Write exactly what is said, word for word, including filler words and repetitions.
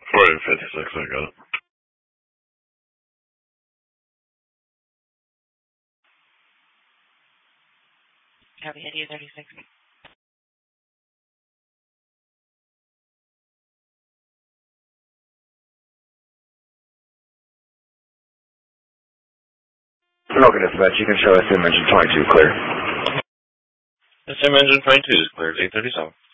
Right, fifty-six, I got it. Copy, I D thirty-six. Okay, dispatch, you can show us sim engine twenty-two clear. The sim engine twenty-two is clear, eight thirty-seven.